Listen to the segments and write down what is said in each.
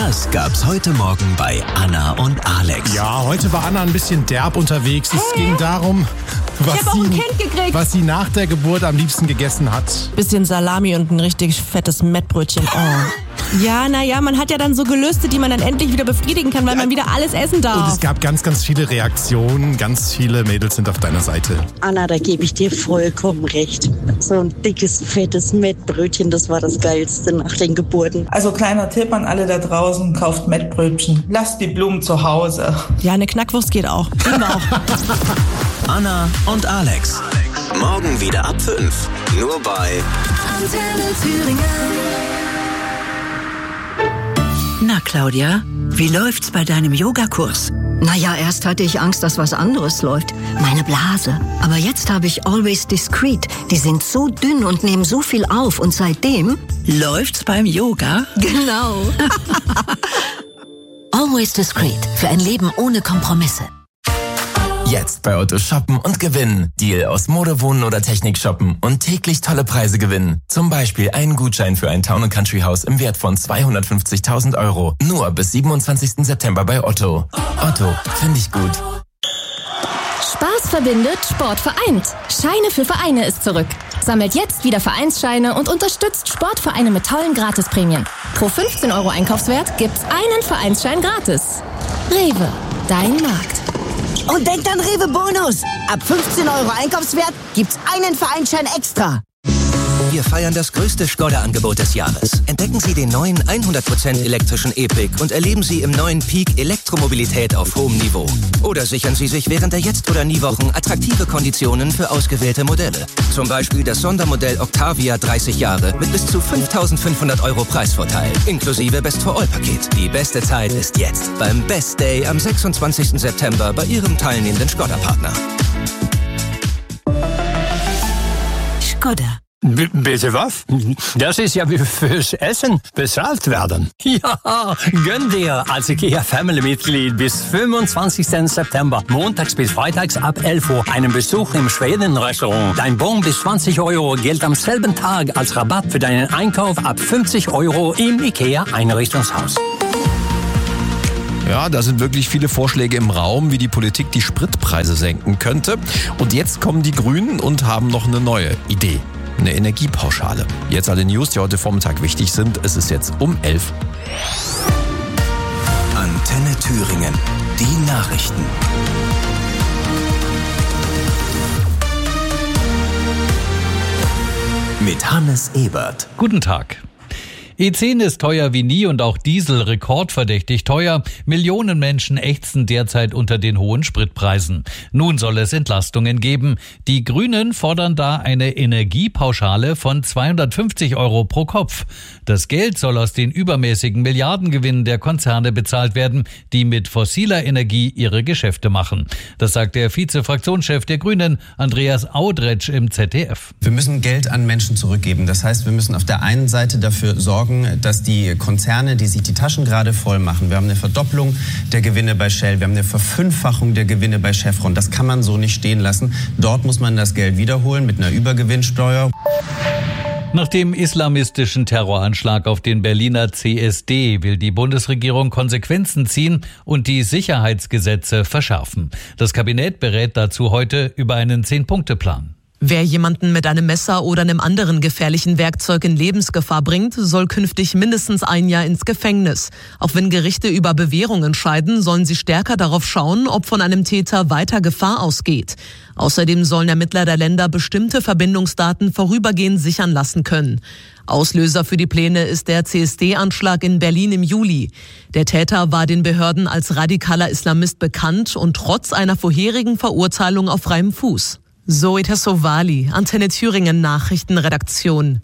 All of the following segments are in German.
Das gab's heute Morgen bei Anna und Alex. Ja, heute war Anna ein bisschen derb unterwegs. Es ging darum, was sie nach der Geburt am liebsten gegessen hat. Bisschen Salami und ein richtig fettes Mettbrötchen. Oh. Ja, naja, man hat ja dann so Gelüste, die man dann endlich wieder befriedigen kann, weil man wieder alles essen darf. Und es gab ganz, ganz viele Reaktionen. Ganz viele Mädels sind auf deiner Seite. Anna, da gebe ich dir vollkommen recht. So ein dickes, fettes Mettbrötchen, das war das Geilste nach den Geburten. Also kleiner Tipp an alle da draußen, kauft Mettbrötchen. Lasst die Blumen zu Hause. Ja, eine Knackwurst geht auch. Kriegen wir auch. Anna und Alex. Morgen wieder ab 5. Nur bei Antenne Thüringen. Na, Claudia, wie läuft's bei deinem Yogakurs? Naja, erst hatte ich Angst, dass was anderes läuft. Meine Blase. Aber jetzt habe ich Always Discreet. Die sind so dünn und nehmen so viel auf. Und seitdem... Läuft's beim Yoga? Genau. Always Discreet. Für ein Leben ohne Kompromisse. Jetzt bei Otto shoppen und gewinnen. Deal aus Mode, Wohnen oder Technik shoppen und täglich tolle Preise gewinnen. Zum Beispiel einen Gutschein für ein Town & Country Haus im Wert von 250.000 €. Nur bis 27. September bei Otto. Otto, finde ich gut. Spaß verbindet, Sport vereint. Scheine für Vereine ist zurück. Sammelt jetzt wieder Vereinsscheine und unterstützt Sportvereine mit tollen Gratisprämien. Pro 15 € Einkaufswert gibt's einen Vereinsschein gratis. Rewe, dein Markt. Und denkt an Rewe Bonus. Ab 15 € Einkaufswert gibt's einen Vereinsschein extra. Wir feiern das größte Skoda-Angebot des Jahres. Entdecken Sie den neuen 100% elektrischen E-Pick und erleben Sie im neuen Peak Elektromobilität auf hohem Niveau. Oder sichern Sie sich während der Jetzt-oder-Nie-Wochen attraktive Konditionen für ausgewählte Modelle. Zum Beispiel das Sondermodell Octavia 30 Jahre mit bis zu 5.500 € Preisvorteil, inklusive Best-for-All-Paket. Die beste Zeit ist jetzt beim Best Day am 26. September bei Ihrem teilnehmenden Skoda-Partner. Skoda. Bitte was? Das ist ja wie fürs Essen bezahlt werden. Ja, gönn dir als IKEA-Family-Mitglied bis 25. September, montags bis freitags ab 11 Uhr, einen Besuch im Schweden-Restaurant. Dein Bon bis 20 € gilt am selben Tag als Rabatt für deinen Einkauf ab 50 € im IKEA-Einrichtungshaus. Ja, da sind wirklich viele Vorschläge im Raum, wie die Politik die Spritpreise senken könnte. Und jetzt kommen die Grünen und haben noch eine neue Idee. Eine Energiepauschale. Jetzt alle News, die heute Vormittag wichtig sind. Es ist jetzt um 11. Antenne Thüringen. Die Nachrichten. Mit Hannes Ebert. Guten Tag. E10 ist teuer wie nie und auch Diesel rekordverdächtig teuer. Millionen Menschen ächzen derzeit unter den hohen Spritpreisen. Nun soll es Entlastungen geben. Die Grünen fordern da eine Energiepauschale von 250 € pro Kopf. Das Geld soll aus den übermäßigen Milliardengewinnen der Konzerne bezahlt werden, die mit fossiler Energie ihre Geschäfte machen. Das sagt der Vize-Fraktionschef der Grünen, Andreas Audretsch, im ZDF. Wir müssen Geld an Menschen zurückgeben. Das heißt, wir müssen auf der einen Seite dafür sorgen, dass die Konzerne, die sich die Taschen gerade voll machen, wir haben eine Verdopplung der Gewinne bei Shell, wir haben eine Verfünffachung der Gewinne bei Chevron. Das kann man so nicht stehen lassen. Dort muss man das Geld wiederholen mit einer Übergewinnsteuer. Nach dem islamistischen Terroranschlag auf den Berliner CSD will die Bundesregierung Konsequenzen ziehen und die Sicherheitsgesetze verschärfen. Das Kabinett berät dazu heute über einen 10-Punkte-Plan. Wer jemanden mit einem Messer oder einem anderen gefährlichen Werkzeug in Lebensgefahr bringt, soll künftig mindestens 1 Jahr ins Gefängnis. Auch wenn Gerichte über Bewährung entscheiden, sollen sie stärker darauf schauen, ob von einem Täter weiter Gefahr ausgeht. Außerdem sollen Ermittler der Länder bestimmte Verbindungsdaten vorübergehend sichern lassen können. Auslöser für die Pläne ist der CSD-Anschlag in Berlin im Juli. Der Täter war den Behörden als radikaler Islamist bekannt und trotz einer vorherigen Verurteilung auf freiem Fuß. Zoe Tassovali, Antenne Thüringen Nachrichtenredaktion.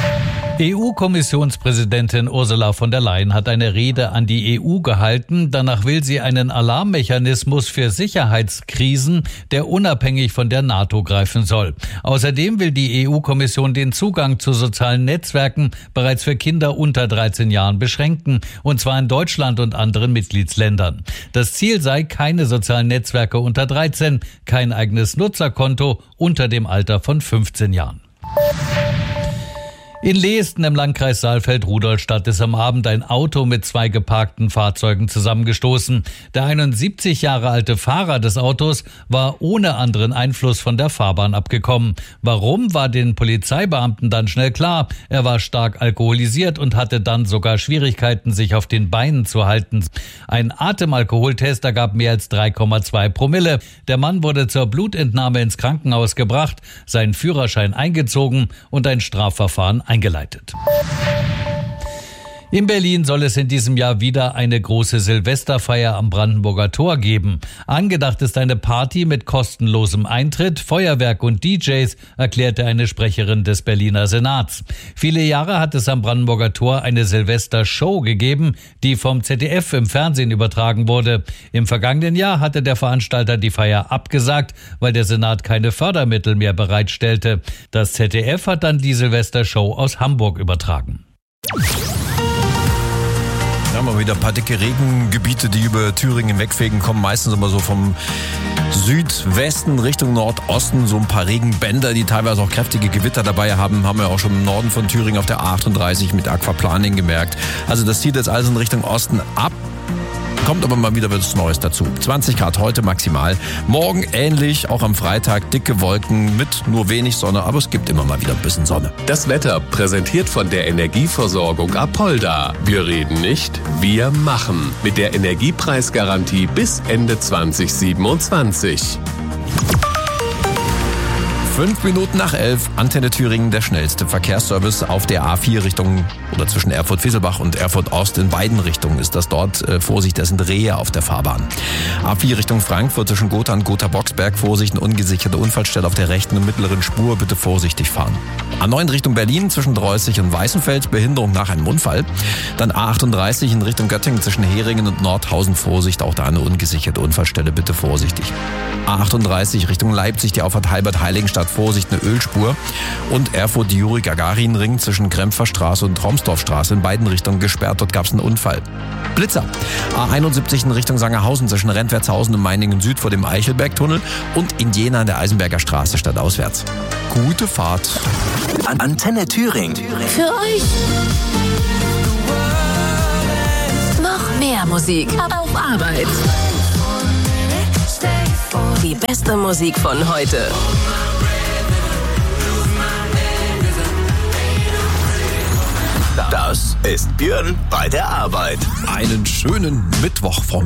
EU-Kommissionspräsidentin Ursula von der Leyen hat eine Rede an die EU gehalten. Danach will sie einen Alarmmechanismus für Sicherheitskrisen, der unabhängig von der NATO greifen soll. Außerdem will die EU-Kommission den Zugang zu sozialen Netzwerken bereits für Kinder unter 13 Jahren beschränken, und zwar in Deutschland und anderen Mitgliedsländern. Das Ziel sei keine sozialen Netzwerke unter 13, kein eigenes Nutzerkonto unter dem Alter von 15 Jahren. In Leesten im Landkreis Saalfeld-Rudolstadt ist am Abend ein Auto mit 2 geparkten Fahrzeugen zusammengestoßen. Der 71 Jahre alte Fahrer des Autos war ohne anderen Einfluss von der Fahrbahn abgekommen. Warum, war den Polizeibeamten dann schnell klar. Er war stark alkoholisiert und hatte dann sogar Schwierigkeiten, sich auf den Beinen zu halten. Ein Atemalkoholtest ergab mehr als 3,2 Promille. Der Mann wurde zur Blutentnahme ins Krankenhaus gebracht, sein Führerschein eingezogen und ein Strafverfahren eingeleitet. In Berlin soll es in diesem Jahr wieder eine große Silvesterfeier am Brandenburger Tor geben. Angedacht ist eine Party mit kostenlosem Eintritt, Feuerwerk und DJs, erklärte eine Sprecherin des Berliner Senats. Viele Jahre hat es am Brandenburger Tor eine Silvestershow gegeben, die vom ZDF im Fernsehen übertragen wurde. Im vergangenen Jahr hatte der Veranstalter die Feier abgesagt, weil der Senat keine Fördermittel mehr bereitstellte. Das ZDF hat dann die Silvestershow aus Hamburg übertragen. Wir haben wieder ein paar dicke Regengebiete, die über Thüringen wegfegen, kommen meistens immer so vom Südwesten Richtung Nordosten. So ein paar Regenbänder, die teilweise auch kräftige Gewitter dabei haben wir auch schon im Norden von Thüringen auf der A38 mit Aquaplaning gemerkt. Also das zieht jetzt alles in Richtung Osten ab. Kommt aber mal wieder was Neues dazu. 20 Grad heute maximal. Morgen ähnlich, auch am Freitag dicke Wolken mit nur wenig Sonne, aber es gibt immer mal wieder ein bisschen Sonne. Das Wetter präsentiert von der Energieversorgung Apolda. Wir reden nicht, wir machen. Mit der Energiepreisgarantie bis Ende 2027. 5 Minuten nach 11, Antenne Thüringen, der schnellste Verkehrsservice auf der A4 Richtung oder zwischen Erfurt-Fisselbach und Erfurt-Ost. In beiden Richtungen ist das dort. Vorsicht, es sind Rehe auf der Fahrbahn. A4 Richtung Frankfurt zwischen Gotha und Gotha-Boxberg. Vorsicht, eine ungesicherte Unfallstelle auf der rechten und mittleren Spur. Bitte vorsichtig fahren. A9 Richtung Berlin zwischen Dreußig und Weißenfels. Behinderung nach einem Unfall. Dann A38 in Richtung Göttingen zwischen Heringen und Nordhausen. Vorsicht, auch da eine ungesicherte Unfallstelle. Bitte vorsichtig. A38 Richtung Leipzig, die Auffahrt Halbert-Heiligenstadt. Vorsicht, eine Ölspur. Und Erfurt, die Juri-Gagarin-Ring zwischen Krempferstraße und Traumsdorfstraße in beiden Richtungen gesperrt. Dort gab es einen Unfall. Blitzer. A71 in Richtung Sangerhausen zwischen Rentwertshausen und Meiningen Süd vor dem Eichelbergtunnel und in Jena an der Eisenberger Straße stadtauswärts. Gute Fahrt. Antenne Thüringen. Für euch noch mehr Musik auf Arbeit. Die beste Musik von heute. Das ist Björn bei der Arbeit. Einen schönen Mittwochvormittag.